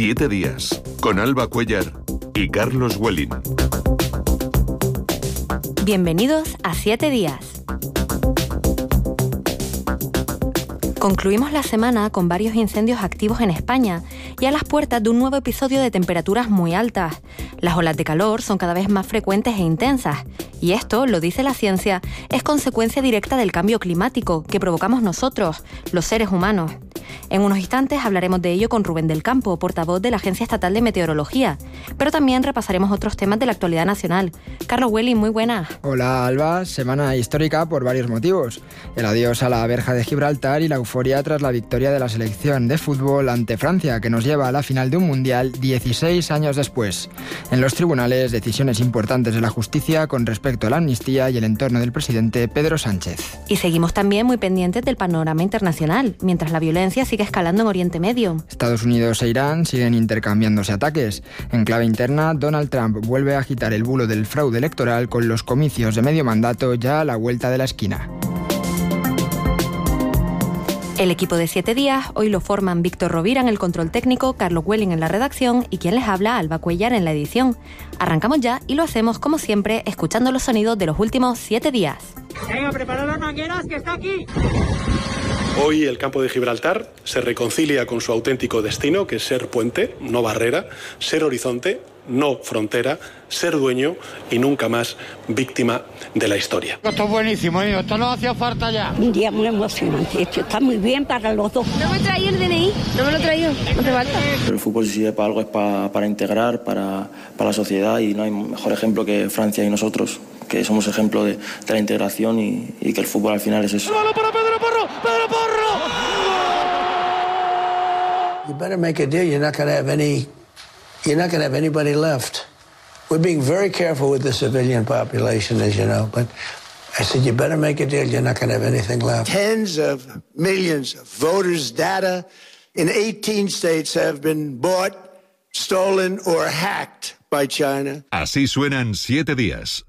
7 días, con Alba Cuellar y Carlos Welling. Bienvenidos a 7 días. Concluimos la semana con varios incendios activos en España y a las puertas de un nuevo episodio de temperaturas muy altas. Las olas de calor son cada vez más frecuentes e intensas. Y esto, lo dice la ciencia, es consecuencia directa del cambio climático que provocamos nosotros, los seres humanos. En unos instantes hablaremos de ello con Rubén del Campo, portavoz de la Agencia Estatal de Meteorología. Pero también repasaremos otros temas de la actualidad nacional. Carlos Welling, muy buenas. Hola Alba, semana histórica por varios motivos. El adiós a la verja de Gibraltar y la euforia tras la victoria de la selección de fútbol ante Francia, que nos lleva a la final de un mundial 16 años después. En los tribunales, decisiones importantes de la justicia con respecto a la amnistía y el entorno del presidente Pedro Sánchez. Y seguimos también muy pendientes del panorama internacional, mientras la violencia sigue escalando en Oriente Medio. Estados Unidos e Irán siguen intercambiándose ataques. En clave interna, Donald Trump vuelve a agitar el bulo del fraude electoral con los comicios de medio mandato ya a la vuelta de la esquina. El equipo de 7 días hoy lo forman Víctor Rovira en el control técnico, Carlos Welling en la redacción y quien les habla, Alba Cuellar, en la edición. Arrancamos ya y lo hacemos, como siempre, escuchando los sonidos de los últimos 7 días. Venga, preparad las mangueras, que está aquí. Hoy el campo de Gibraltar se reconcilia con su auténtico destino, que es ser puente, no barrera, ser horizonte, no frontera, ser dueño y nunca más víctima de la historia. Esto es buenísimo, hijo. Esto no hacía falta ya. Un día muy emocionante. Esto está muy bien para los dos. No me traí el DNI, no me lo he traído, no te falta. El fútbol si sirve para algo es para integrar, para la sociedad, y no hay mejor ejemplo que Francia y nosotros, que somos ejemplo de la integración y que el fútbol al final es eso. ¡Vale para Pedro Porro! ¡Pedro Porro! You better make a deal. You're not going to have anybody left. We're being very careful with the civilian population, as you know, but I said you better make a deal. You're not going to have anything left. Tens of millions of voters' data in 18 states have been bought, stolen or hacked by China. Así suenan 7 días.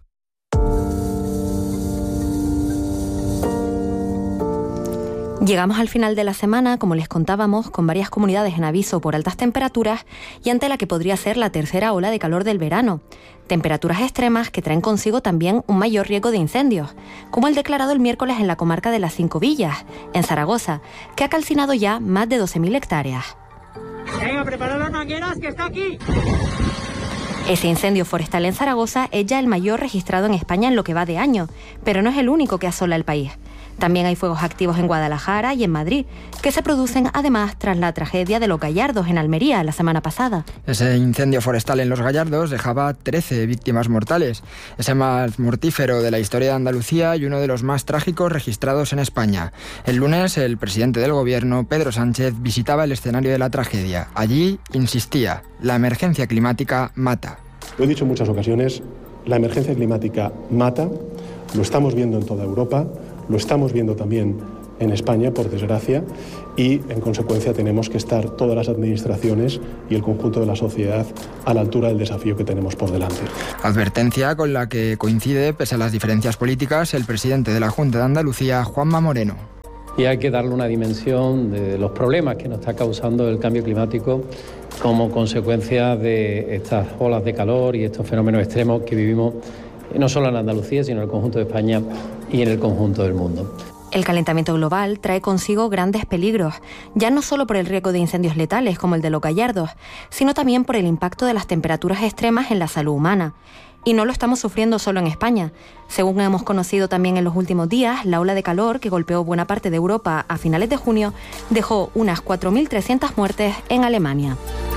Llegamos al final de la semana, como les contábamos, con varias comunidades en aviso por altas temperaturas y ante la que podría ser la tercera ola de calor del verano. Temperaturas extremas que traen consigo también un mayor riesgo de incendios, como el declarado el miércoles en la comarca de las Cinco Villas, en Zaragoza, que ha calcinado ya más de 12.000 hectáreas. Venga, preparad las mangueras, que está aquí. Ese incendio forestal en Zaragoza es ya el mayor registrado en España en lo que va de año, pero no es el único que asola el país. También hay fuegos activos en Guadalajara y en Madrid, que se producen además tras la tragedia de Los Gallardos en Almería la semana pasada. Ese incendio forestal en Los Gallardos dejaba 13 víctimas mortales. Es el más mortífero de la historia de Andalucía y uno de los más trágicos registrados en España. El lunes, el presidente del gobierno, Pedro Sánchez, visitaba el escenario de la tragedia. Allí insistía: la emergencia climática mata. Lo he dicho en muchas ocasiones, la emergencia climática mata, lo estamos viendo en toda Europa, lo estamos viendo también en España, por desgracia, y en consecuencia tenemos que estar todas las administraciones y el conjunto de la sociedad a la altura del desafío que tenemos por delante. Advertencia con la que coincide, pese a las diferencias políticas, el presidente de la Junta de Andalucía, Juanma Moreno. Y hay que darle una dimensión de los problemas que nos está causando el cambio climático como consecuencia de estas olas de calor y estos fenómenos extremos que vivimos no solo en Andalucía, sino en el conjunto de España y en el conjunto del mundo. El calentamiento global trae consigo grandes peligros, ya no solo por el riesgo de incendios letales como el de Los Gallardos, sino también por el impacto de las temperaturas extremas en la salud humana. Y no lo estamos sufriendo solo en España. Según hemos conocido también en los últimos días, la ola de calor que golpeó buena parte de Europa a finales de junio dejó unas 4.300 muertes en Alemania.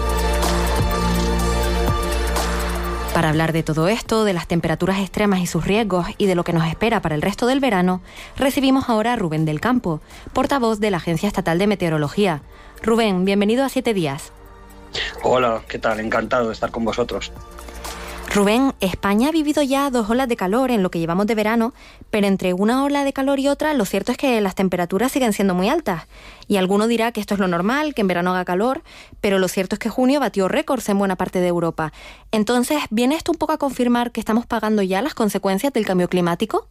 Para hablar de todo esto, de las temperaturas extremas y sus riesgos y de lo que nos espera para el resto del verano, recibimos ahora a Rubén del Campo, portavoz de la Agencia Estatal de Meteorología. Rubén, bienvenido a 7 días. Hola, ¿qué tal? Encantado de estar con vosotros. Rubén, España ha vivido ya 2 olas de calor en lo que llevamos de verano, pero entre una ola de calor y otra, lo cierto es que las temperaturas siguen siendo muy altas. Y alguno dirá que esto es lo normal, que en verano haga calor, pero lo cierto es que junio batió récords en buena parte de Europa. Entonces, ¿viene esto un poco a confirmar que estamos pagando ya las consecuencias del cambio climático?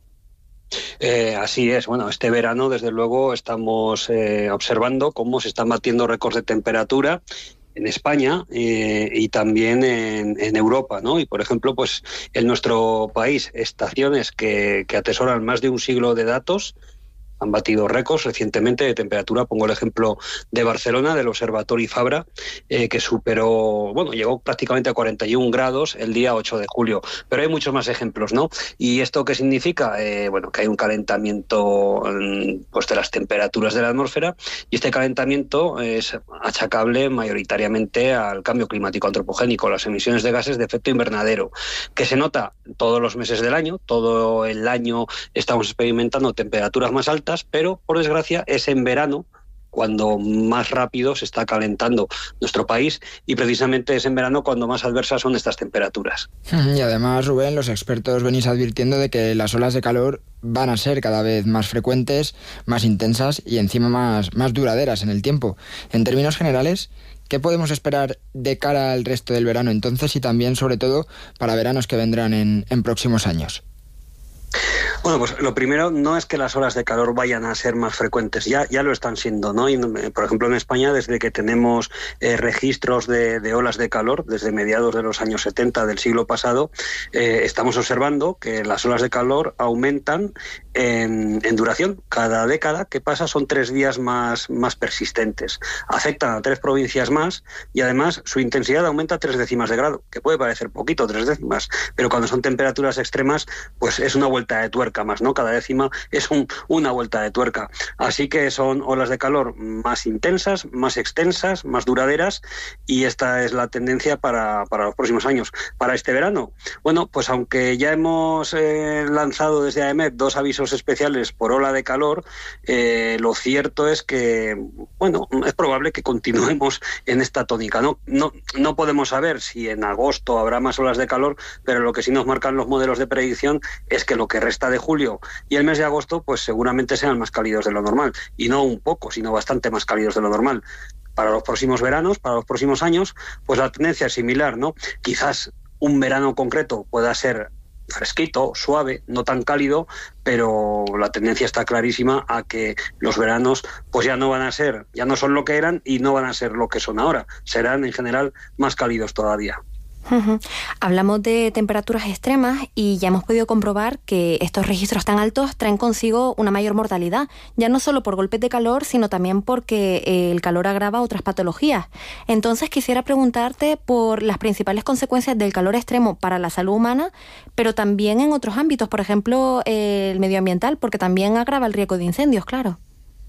Así es. Bueno, este verano, desde luego, estamos observando cómo se están batiendo récords de temperatura en España y también en Europa, ¿no? Y por ejemplo, pues en nuestro país, estaciones que atesoran más de un siglo de datos han batido récords recientemente de temperatura. Pongo el ejemplo de Barcelona, del Observatori Fabra, que superó, llegó prácticamente a 41 grados el día 8 de julio. Pero hay muchos más ejemplos, ¿no? ¿Y esto qué significa? Que hay un calentamiento pues, de las temperaturas de la atmósfera, y este calentamiento es achacable mayoritariamente al cambio climático antropogénico, las emisiones de gases de efecto invernadero, que se nota todos los meses del año. Todo el año estamos experimentando temperaturas más altas, pero por desgracia es en verano cuando más rápido se está calentando nuestro país, y precisamente es en verano cuando más adversas son estas temperaturas. Y además, Rubén, los expertos venís advirtiendo de que las olas de calor van a ser cada vez más frecuentes, más intensas y encima más duraderas en el tiempo. En términos generales, ¿qué podemos esperar de cara al resto del verano entonces, y también, sobre todo, para veranos que vendrán en próximos años? Bueno, pues lo primero no es que las olas de calor vayan a ser más frecuentes, ya lo están siendo, ¿no? Y, por ejemplo, en España, desde que tenemos registros de olas de calor, desde mediados de los años 70 del siglo pasado, estamos observando que las olas de calor aumentan en duración. Cada década que pasa son 3 días más persistentes. Afectan a 3 provincias más, y además su intensidad aumenta 3 décimas de grado, que puede parecer poquito, 3 décimas, pero cuando son temperaturas extremas, pues es una vuelta de tuerca más, ¿no? Cada décima es una vuelta de tuerca. Así que son olas de calor más intensas, más extensas, más duraderas, y esta es la tendencia para los próximos años. Para este verano, bueno, pues aunque ya hemos lanzado desde AEMET 2 avisos especiales por ola de calor, lo cierto es que, es probable que continuemos en esta tónica. No podemos saber si en agosto habrá más olas de calor, pero lo que sí nos marcan los modelos de predicción es que lo que resta de julio y el mes de agosto, pues seguramente sean más cálidos de lo normal, y no un poco, sino bastante más cálidos de lo normal. Para los próximos veranos, para los próximos años, pues la tendencia es similar, ¿no? Quizás un verano concreto pueda ser fresquito, suave, no tan cálido, pero la tendencia está clarísima a que los veranos pues ya no son lo que eran y no van a ser lo que son ahora. Serán en general más cálidos todavía. Hablamos de temperaturas extremas y ya hemos podido comprobar que estos registros tan altos traen consigo una mayor mortalidad, ya no solo por golpes de calor, sino también porque el calor agrava otras patologías. Entonces quisiera preguntarte por las principales consecuencias del calor extremo para la salud humana, pero también en otros ámbitos, por ejemplo el medioambiental, porque también agrava el riesgo de incendios, claro.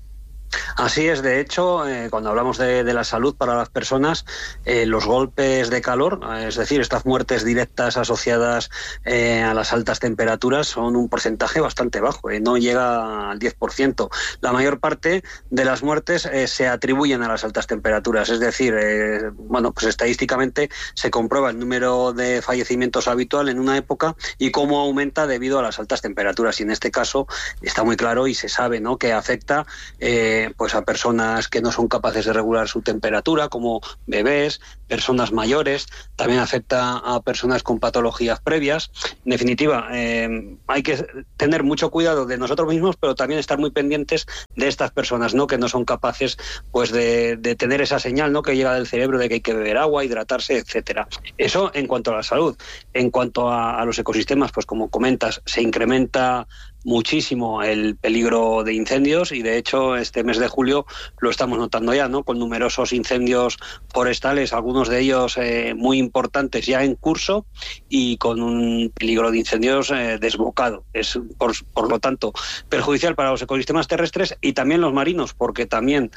Así es, de hecho, cuando hablamos de la salud para las personas, los golpes de calor, es decir, estas muertes directas asociadas a las altas temperaturas, son un porcentaje bastante bajo, no llega al 10%. La mayor parte de las muertes se atribuyen a las altas temperaturas, es decir, pues estadísticamente se comprueba el número de fallecimientos habitual en una época y cómo aumenta debido a las altas temperaturas, y en este caso está muy claro y se sabe, ¿no?, que afecta pues a personas que no son capaces de regular su temperatura, como bebés, personas mayores, también afecta a personas con patologías previas. En definitiva, hay que tener mucho cuidado de nosotros mismos, pero también estar muy pendientes de estas personas, ¿no?, que no son capaces pues de tener esa señal, ¿no?, que llega del cerebro de que hay que beber agua, hidratarse, etcétera. Eso en cuanto a la salud. En cuanto a los ecosistemas, pues como comentas, se incrementa muchísimo el peligro de incendios, y de hecho este mes de julio lo estamos notando ya, ¿no?, con numerosos incendios forestales, algunos de ellos muy importantes ya en curso y con un peligro de incendios desbocado. Es por lo tanto perjudicial para los ecosistemas terrestres y también los marinos, porque también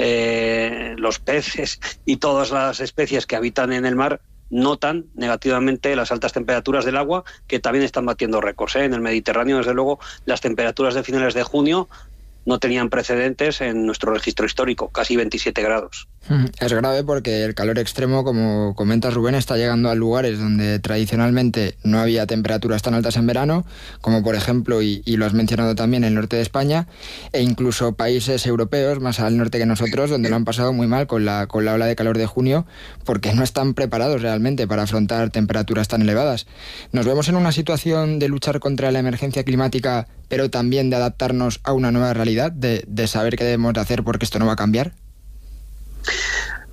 los peces y todas las especies que habitan en el mar notan negativamente las altas temperaturas del agua, que también están batiendo récords. En el Mediterráneo, desde luego, las temperaturas de finales de junio no tenían precedentes en nuestro registro histórico, casi 27 grados. Es grave porque el calor extremo, como comentas, Rubén, está llegando a lugares donde tradicionalmente no había temperaturas tan altas en verano, como por ejemplo, y lo has mencionado también, el norte de España, e incluso países europeos más al norte que nosotros, donde lo han pasado muy mal con la ola de calor de junio, porque no están preparados realmente para afrontar temperaturas tan elevadas. Nos vemos en una situación de luchar contra la emergencia climática, pero también de adaptarnos a una nueva realidad, de saber qué debemos de hacer porque esto no va a cambiar.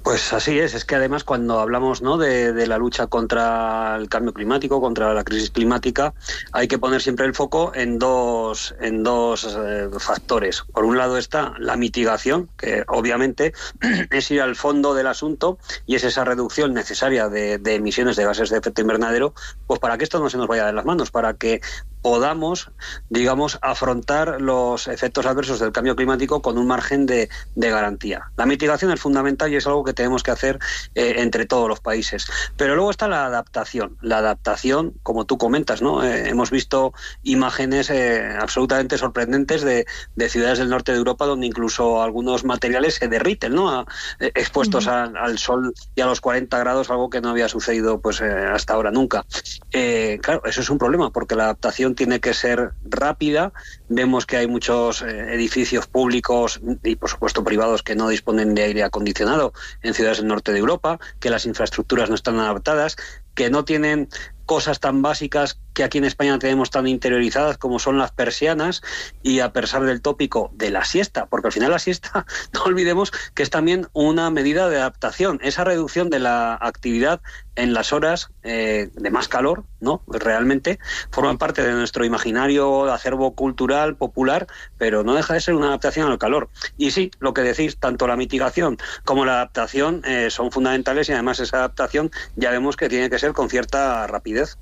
Pues así es que además cuando hablamos, ¿no?, de la lucha contra el cambio climático, contra la crisis climática, hay que poner siempre el foco en dos factores. Por un lado está la mitigación, que obviamente es ir al fondo del asunto y es esa reducción necesaria de emisiones de gases de efecto invernadero, pues para que esto no se nos vaya de las manos, para que podamos, digamos, afrontar los efectos adversos del cambio climático con un margen de garantía. La mitigación es fundamental y es algo que tenemos que hacer entre todos los países. Pero luego está la adaptación. La adaptación, como tú comentas, ¿no? Hemos visto imágenes absolutamente sorprendentes de ciudades del norte de Europa donde incluso algunos materiales se derriten, ¿no? Expuestos al sol y a los 40 grados, algo que no había sucedido pues hasta ahora nunca. Claro, eso es un problema porque la adaptación tiene que ser rápida. Vemos que hay muchos edificios públicos y por supuesto privados que no disponen de aire acondicionado en ciudades del norte de Europa, que las infraestructuras no están adaptadas, que no tienen cosas tan básicas que aquí en España tenemos tan interiorizadas como son las persianas, y a pesar del tópico de la siesta, porque al final la siesta, no olvidemos que es también una medida de adaptación, esa reducción de la actividad en las horas de más calor, ¿no? Realmente forman parte de nuestro imaginario, acervo cultural, popular, pero no deja de ser una adaptación al calor. Y sí, lo que decís, tanto la mitigación como la adaptación son fundamentales, y además esa adaptación ya vemos que tiene que ser con cierta rapidez.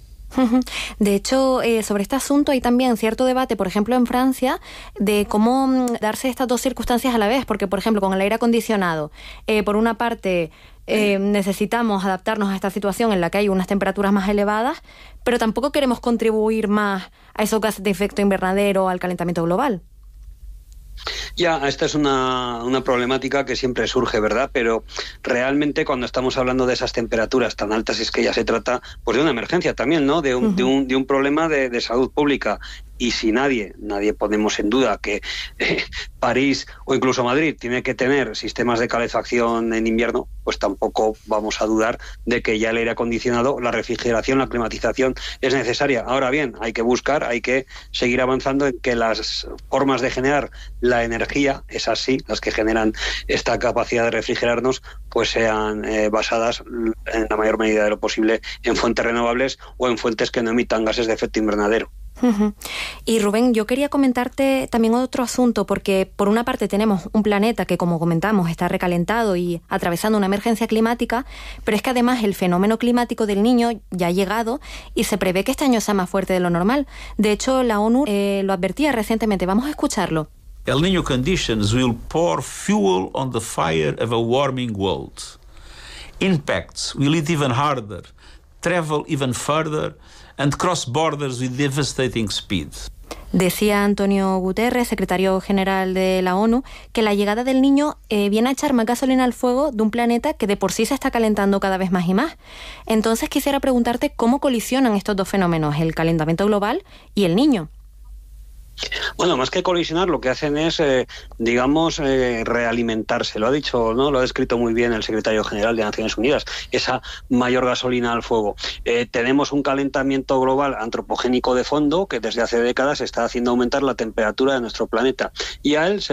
De hecho, sobre este asunto hay también cierto debate, por ejemplo, en Francia, de cómo darse estas dos circunstancias a la vez, porque, por ejemplo, con el aire acondicionado, por una parte necesitamos adaptarnos a esta situación en la que hay unas temperaturas más elevadas, pero tampoco queremos contribuir más a esos gases de efecto invernadero, al calentamiento global. Ya, esta es una problemática que siempre surge, ¿verdad? Pero realmente cuando estamos hablando de esas temperaturas tan altas es que ya se trata pues de una emergencia también, ¿no? De un problema de salud pública. Y si nadie ponemos en duda que París o incluso Madrid tiene que tener sistemas de calefacción en invierno, pues tampoco vamos a dudar de que ya el aire acondicionado, la refrigeración, la climatización es necesaria. Ahora bien, hay que seguir avanzando en que las formas de generar la energía, esas sí, las que generan esta capacidad de refrigerarnos, pues sean basadas en la mayor medida de lo posible en fuentes renovables o en fuentes que no emitan gases de efecto invernadero. Y Rubén, yo quería comentarte también otro asunto, porque por una parte tenemos un planeta que, como comentamos, está recalentado y atravesando una emergencia climática, pero es que además el fenómeno climático del Niño ya ha llegado y se prevé que este año sea más fuerte de lo normal. De hecho, la ONU lo advertía recientemente. Vamos a escucharlo. El Niño conditions will pour fuel on the fire of a warming world. Impacts will hit even harder, travel even further and cross borders with devastating speed. Decía Antonio Guterres, secretario general de la ONU, que la llegada del Niño viene a echar más gasolina al fuego de un planeta que de por sí se está calentando cada vez más y más. Entonces quisiera preguntarte cómo colisionan estos dos fenómenos, el calentamiento global y el Niño. Bueno, más que colisionar, lo que hacen es, realimentarse. Lo ha dicho, ¿no? Lo ha descrito muy bien el secretario general de Naciones Unidas. Esa mayor gasolina al fuego. Tenemos un calentamiento global antropogénico de fondo que desde hace décadas está haciendo aumentar la temperatura de nuestro planeta. Y a él se